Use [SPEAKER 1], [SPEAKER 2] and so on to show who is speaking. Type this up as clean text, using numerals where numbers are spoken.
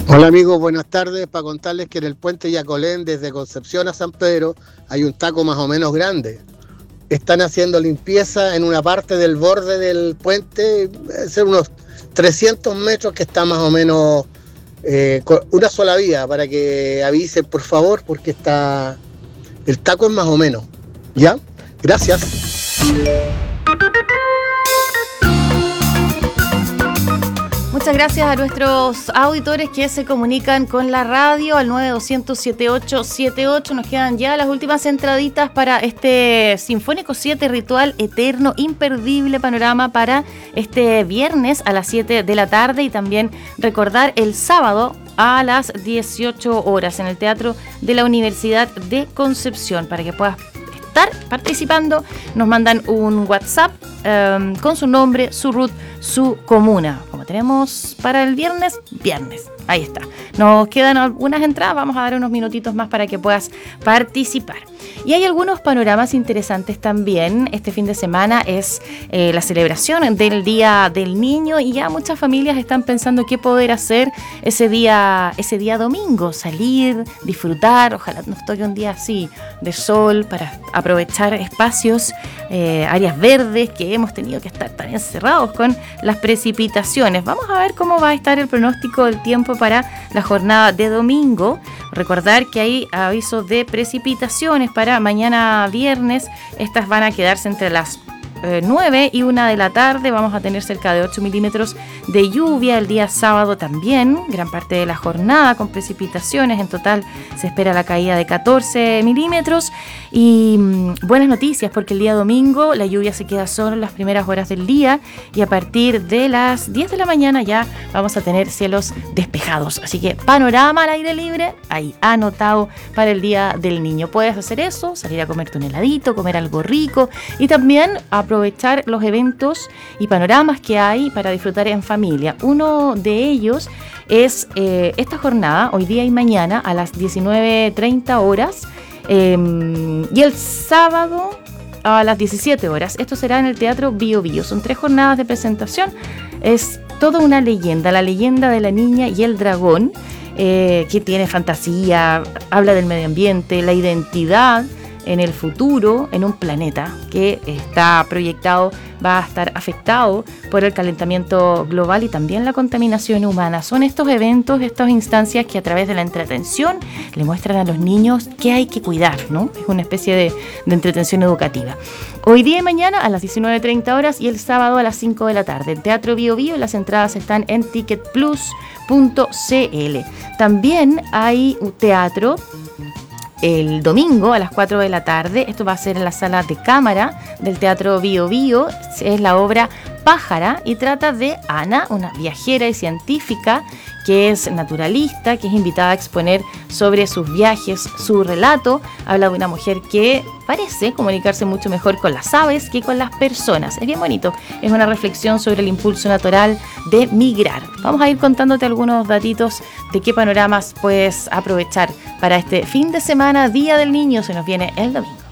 [SPEAKER 1] Hola amigos, buenas tardes. Para contarles que en el puente Yacolén, desde Concepción a San Pedro, hay un taco más o menos grande. Están haciendo limpieza en una parte del borde del puente, debe ser unos 300 metros, que está más o menos con una sola vía, para que avisen por favor, porque el taco es más o menos. ¿Ya? Gracias.
[SPEAKER 2] Muchas gracias a nuestros auditores que se comunican con la radio al 9200-7878. Nos quedan ya las últimas entraditas para este Sinfónico 7 Ritual Eterno, imperdible panorama para este viernes a las 7 de la tarde, y también recordar el sábado a las 18 horas en el Teatro de la Universidad de Concepción. Para que puedas estar participando, nos mandan un WhatsApp con su nombre, su RUT, su comuna. Como tenemos para el viernes, ahí está. Nos quedan algunas entradas, vamos a dar unos minutitos más para que puedas participar. Y hay algunos panoramas interesantes también. Este fin de semana es la celebración del Día del Niño, y ya muchas familias están pensando qué poder hacer ese día domingo. Salir, disfrutar, ojalá nos toque un día así de sol para aprovechar espacios, áreas verdes, que hemos tenido que estar tan encerrados con las precipitaciones. Vamos a ver cómo va a estar el pronóstico del tiempo para la jornada de domingo. Recordar que hay aviso de precipitaciones para mañana viernes. Estas van a quedarse entre las 9 y 1 de la tarde. Vamos a tener cerca de 8 milímetros de lluvia. El día sábado también, gran parte de la jornada con precipitaciones. En total se espera la caída de 14 milímetros. Y buenas noticias, porque el día domingo la lluvia se queda solo en las primeras horas del día, y a partir de las 10 de la mañana ya vamos a tener cielos despejados. Así que panorama al aire libre, ahí anotado para el Día del Niño. Puedes hacer eso, salir a comerte un heladito, comer algo rico, y también aprovechar los eventos y panoramas que hay para disfrutar en familia. Uno de ellos es esta jornada, hoy día y mañana, a las 19:30 horas, y el sábado a las 17 horas. Esto será en el Teatro Bio Bio. Son 3 jornadas de presentación. Es toda una leyenda, la leyenda de la niña y el dragón, que tiene fantasía, habla del medio ambiente, la identidad en el futuro, en un planeta que está proyectado, va a estar afectado por el calentamiento global y también la contaminación humana. Son estos eventos, estas instancias que a través de la entretención le muestran a los niños que hay que cuidar, ¿no? Es una especie de entretención educativa. Hoy día y mañana a las 19:30 horas, y el sábado a las 5 de la tarde. En Teatro Bio Bio, las entradas están en ticketplus.cl. También hay un teatro el domingo a las 4 de la tarde. Esto va a ser en la sala de cámara del Teatro Bio Bio. Es la obra Pájara, y trata de Ana, una viajera y científica que es naturalista, que es invitada a exponer sobre sus viajes. Su relato habla de una mujer que parece comunicarse mucho mejor con las aves que con las personas. Es bien bonito, es una reflexión sobre el impulso natural de migrar. Vamos a ir contándote algunos datitos de qué panoramas puedes aprovechar para este fin de semana, Día del Niño. Se nos viene el domingo.